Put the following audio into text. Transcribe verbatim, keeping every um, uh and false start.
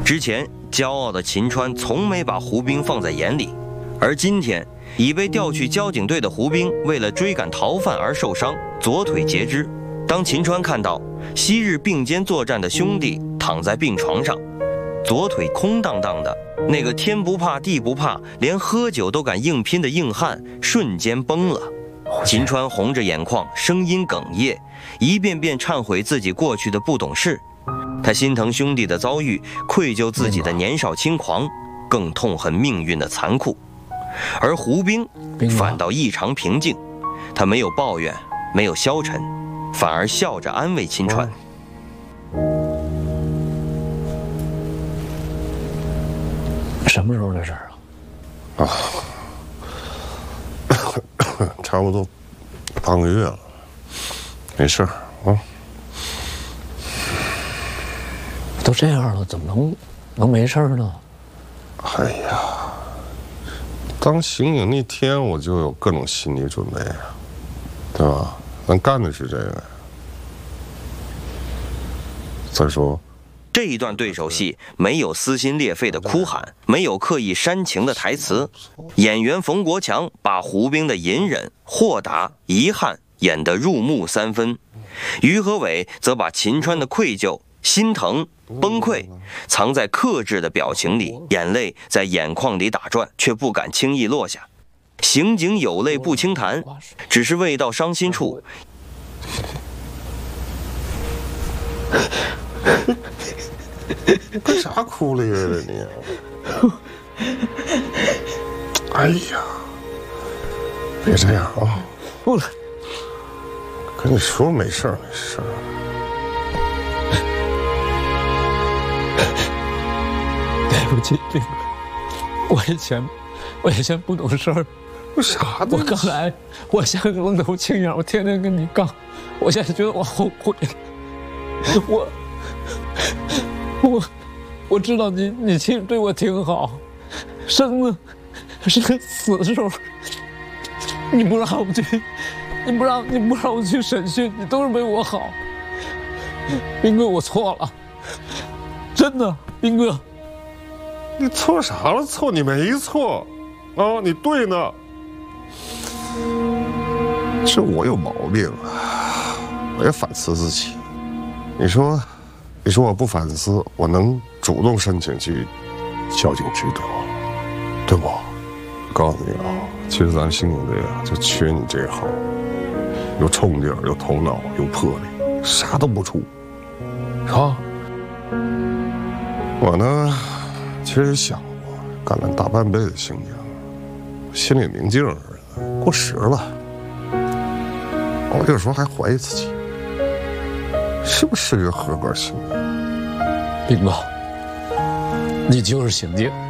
之前，骄傲的秦川从没把胡兵放在眼里，而今天，已被调去交警队的胡兵为了追赶逃犯而受伤，左腿截肢。当秦川看到昔日并肩作战的兄弟躺在病床上，左腿空荡荡的，那个天不怕地不怕，连喝酒都敢硬拼的硬汉瞬间崩了。秦川红着眼眶，声音哽咽，一遍遍忏悔自己过去的不懂事。他心疼兄弟的遭遇，愧疚自己的年少轻狂，更痛恨命运的残酷。而胡兵反倒异常平静，他没有抱怨，没有消沉，反而笑着安慰秦川。 什么时候的事儿啊？ 啊，差不多半个月了，没事儿啊。 都这样了，怎么能能没事呢？ 哎呀，当刑警那天我就有各种心理准备啊，对吧？咱干的是这个。再说。 这一段对手戏没有撕心裂肺的哭喊，没有刻意煽情的台词，演员冯国强把胡兵的隐忍、豁达、遗憾演得入木三分，于和伟则把秦川的愧疚、心疼、崩溃藏在克制的表情里，眼泪在眼眶里打转，却不敢轻易落下。刑警有泪不轻弹，只是未到伤心处。 干啥哭了呀你？哎呀，别这样啊！ 不， 跟你说没事儿，没事儿。 对不起，兵哥，我以前我以前不懂事儿。 为啥？ 我刚来，我像个愣头青一样，我天天跟你杠，我现在觉得我后悔了。我我我知道你你其实对我挺好，生子是死的时候，你不让我去，你不让你不让我去审讯，你都是为我好。兵哥，我错了，真的，兵哥。 你错啥了？错你没错，啊，你对呢。是我有毛病，我也反思自己。你说，你说我不反思，我能主动申请去交警局的吗？对不？我告诉你啊，其实咱刑警队啊，就缺你这一行，有冲劲儿，有头脑，有魄力，啥都不出，是吧？我呢，其实也想过，干了大半辈子刑警，心里明镜似的，过时了。我有时候还怀疑自己。是不是个合格刑警？ 兵哥，你就是刑警。